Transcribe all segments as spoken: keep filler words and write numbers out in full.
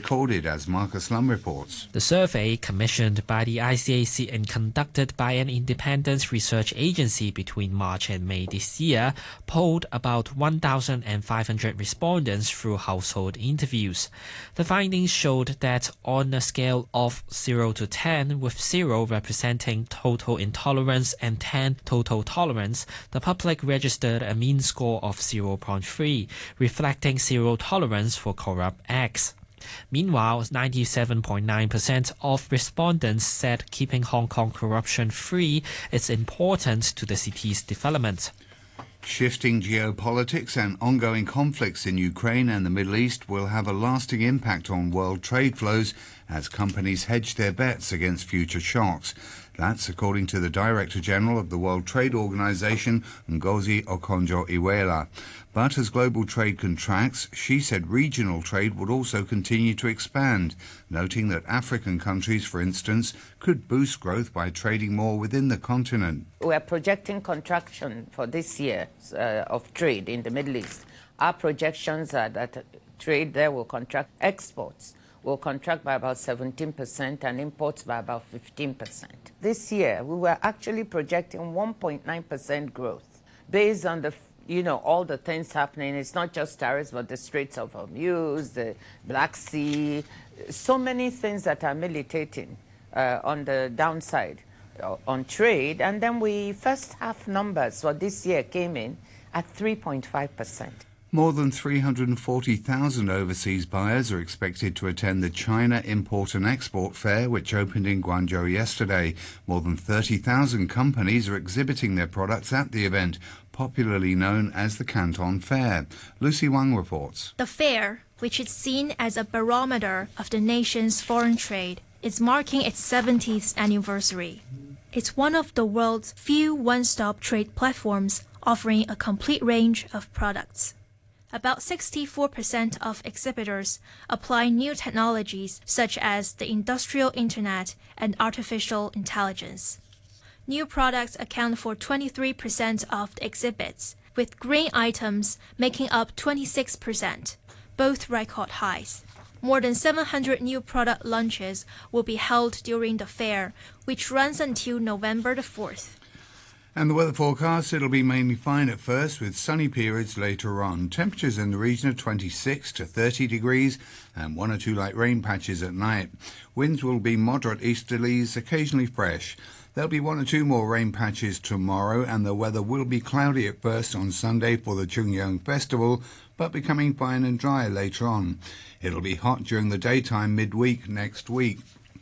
recorded, as Marcus Lum reports. The survey, commissioned by the I C A C and conducted by an independent research agency between March and May this year, polled about one thousand five hundred respondents through household interviews. The findings showed that on a scale of zero to ten, with zero representing total intolerance and ten total tolerance, the public registered a mean score of zero point three, reflecting zero tolerance for corrupt acts. Meanwhile, ninety-seven point nine percent of respondents said keeping Hong Kong corruption-free is important to the city's development. Shifting geopolitics and ongoing conflicts in Ukraine and the Middle East will have a lasting impact on world trade flows as companies hedge their bets against future shocks. That's according to the Director General of the World Trade Organization, Ngozi Okonjo-Iweala. But as global trade contracts, she said regional trade would also continue to expand, noting that African countries, for instance, could boost growth by trading more within the continent. We are projecting contraction for this year uh, of trade in the Middle East. Our projections are that trade there will contract. Exports will contract by about seventeen percent and imports by about fifteen percent. This year, we were actually projecting one point nine percent growth based on the you know, all the things happening. It's not just tariffs, but the Straits of Hormuz, the Black Sea, so many things that are militating uh, on the downside uh, on trade. And then we first half numbers for this year came in at three point five percent. More than three hundred forty thousand overseas buyers are expected to attend the China Import and Export Fair, which opened in Guangzhou yesterday. More than thirty thousand companies are exhibiting their products at the event, popularly known as the Canton Fair. Lucy Wang reports. The fair, which is seen as a barometer of the nation's foreign trade, is marking its seventieth anniversary. It's one of the world's few one-stop trade platforms offering a complete range of products. About sixty-four percent of exhibitors apply new technologies such as the industrial internet and artificial intelligence. New products account for twenty-three percent of the exhibits, with green items making up twenty-six percent, both record highs. More than seven hundred new product launches will be held during the fair, which runs until November the fourth. And the weather forecast, it'll be mainly fine at first with sunny periods later on. Temperatures in the region of twenty-six to thirty degrees and one or two light rain patches at night. Winds will be moderate easterlies, occasionally fresh. There'll be one or two more rain patches tomorrow, and the weather will be cloudy at first on Sunday for the Chung Yung Festival, but becoming fine and dry later on. It'll be hot during the daytime midweek next week.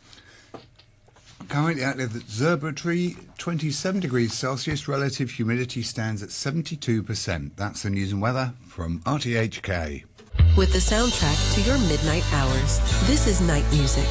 Currently at the Observatory, twenty-seven degrees Celsius, relative humidity stands at seventy-two percent. That's the news and weather from R T H K. With the soundtrack to your midnight hours, this is Night Music.